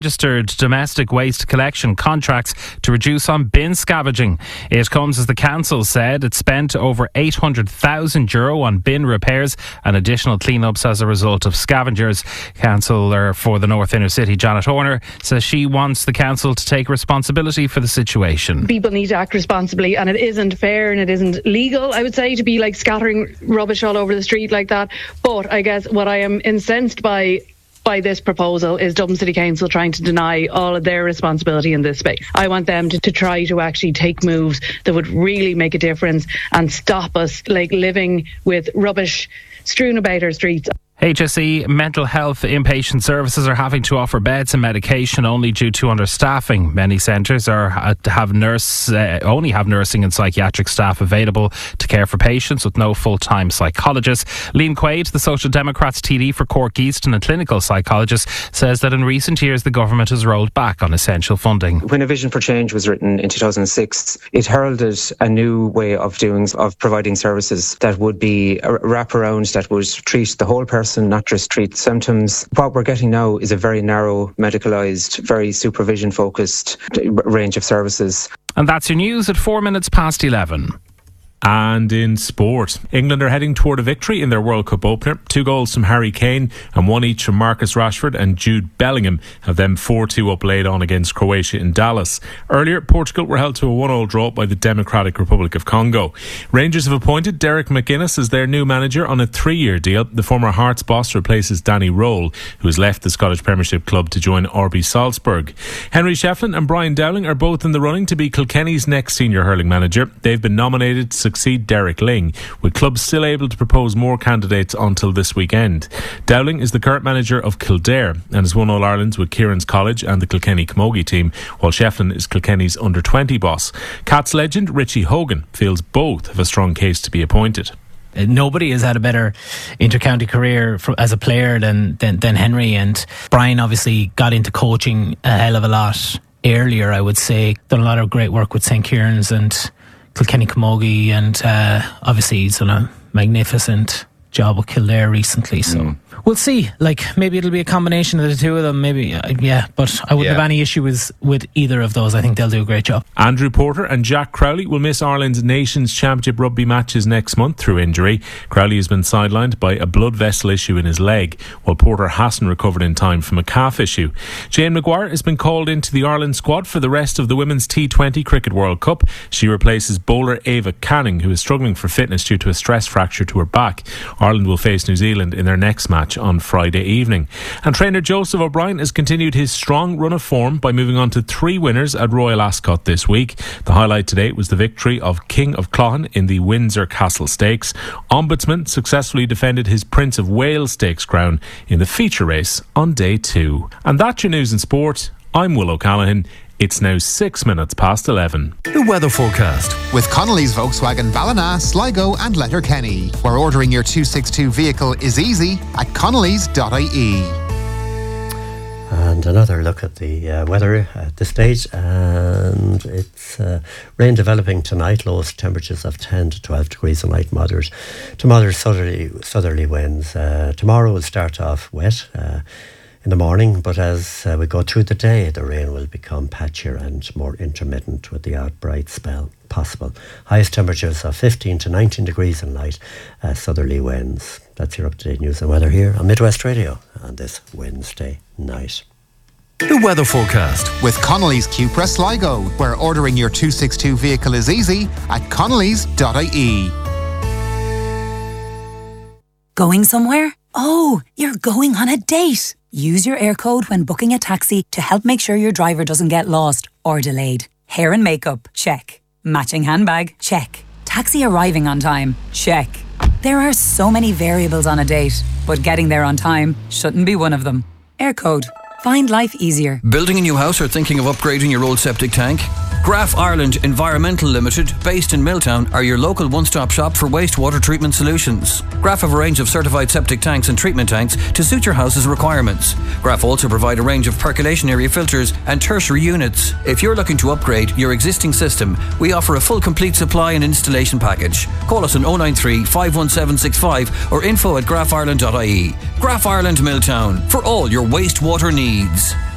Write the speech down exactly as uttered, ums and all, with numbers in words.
registered domestic waste collection contracts to reduce on bin scavenging. It comes as the council said it spent over eight hundred thousand euro on bin repairs and additional clean-ups as a result of scavengers. Councillor for the North Inner City, Janet Horner, says she wants the council to take responsibility for the situation. People need to act responsibly, and it isn't fair and it isn't legal, I would say, to be like scattering rubbish all over the street like that. But I guess what I am incensed by by this proposal is Dublin City Council trying to deny all of their responsibility in this space. I want them to, to try to actually take moves that would really make a difference and stop us like living with rubbish strewn about our streets. H S E mental health inpatient services are having to offer beds and medication only due to understaffing. Many centres are have nurse uh, only have nursing and psychiatric staff available to care for patients with no full-time psychologists. Liam Quaid, the Social Democrats T D for Cork East and a clinical psychologist, says that in recent years the government has rolled back on essential funding. When A Vision for Change was written in two thousand six, it heralded a new way of doing of providing services that would be a wraparound, that would treat the whole person, not just treat symptoms. What we're getting now is a very narrow, medicalised, very supervision-focused range of services. And that's your news at four minutes past eleven. And in sport, England are heading toward a victory in their World Cup opener. Two goals from Harry Kane and one each from Marcus Rashford and Jude Bellingham have them four two up laid on against Croatia in Dallas. Earlier, Portugal were held to a one all draw by the Democratic Republic of Congo. Rangers have appointed Derek McGuinness as their new manager on a three-year deal. The former Hearts boss replaces Danny Roll, who has left the Scottish Premiership club to join R B Salzburg. Henry Shefflin and Brian Dowling are both in the running to be Kilkenny's next senior hurling manager. They've been nominated to succeed Derek Ling, with clubs still able to propose more candidates until this weekend. Dowling is the current manager of Kildare and has won All-Irelands with Kieran's College and the Kilkenny Camogie team, while Shefflin is Kilkenny's under twenty boss. Cats legend Richie Hogan feels both have a strong case to be appointed. Nobody has had a better inter-county career for, as a player than, than than Henry, and Brian obviously got into coaching a hell of a lot earlier, I would say. Done a lot of great work with Saint Kieran's and Kilkenny Camogie, and uh, obviously he's done a magnificent job with Kildare recently, so mm. we'll see. Like, maybe it'll be a combination of the two of them, maybe, uh, yeah, but I wouldn't yeah. have any issue with, with either of those. I think they'll do a great job. Andrew Porter and Jack Crowley will miss Ireland's Nations Championship rugby matches next month through injury. Crowley has been sidelined by a blood vessel issue in his leg, while Porter hasn't recovered in time from a calf issue. Jane Maguire has been called into the Ireland squad for the rest of the Women's T twenty Cricket World Cup. She replaces bowler Ava Canning, who is struggling for fitness due to a stress fracture to her back. Ireland will face New Zealand in their next match on Friday evening. And trainer Joseph O'Brien has continued his strong run of form by moving on to three winners at Royal Ascot this week. The highlight today was the victory of King of Cloughan in the Windsor Castle Stakes. Ombudsman successfully defended his Prince of Wales Stakes crown in the feature race on day two. And that's your news in sport. I'm Will O'Callaghan. It's now six minutes past eleven. The weather forecast with Connolly's Volkswagen Ballina, Sligo and Letterkenny, where ordering your two sixty-two vehicle is easy at connellys dot I E. And another look at the uh, weather at this stage, and it's uh, rain developing tonight, lowest temperatures of ten to twelve degrees at night, moderate to moderate southerly, southerly winds. Uh, tomorrow will start off wet uh, in the morning, but as uh, we go through the day, the rain will become patchier and more intermittent with the odd bright spell possible. Highest temperatures of fifteen to nineteen degrees at night, uh, southerly winds. That's your up-to-date news and weather here on Midwest Radio on this Wednesday night. The weather forecast with Connolly's Cupra Sligo, where ordering your two sixty-two vehicle is easy at connellys dot I E. Going somewhere? Oh, you're going on a date. Use your air code when booking a taxi to help make sure your driver doesn't get lost or delayed. Hair and makeup? Check. Matching handbag? Check. Taxi arriving on time? Check. There are so many variables on a date, but getting there on time shouldn't be one of them. Air code. Find life easier. Building a new house or thinking of upgrading your old septic tank? Graf Ireland Environmental Limited, based in Milltown, are your local one-stop shop for wastewater treatment solutions. Graf have a range of certified septic tanks and treatment tanks to suit your house's requirements. Graf also provide a range of percolation area filters and tertiary units. If you're looking to upgrade your existing system, we offer a full complete supply and installation package. Call us on oh nine three, five one seven six five or info at graf ireland dot I E. Graf Ireland Milltown, for all your wastewater needs.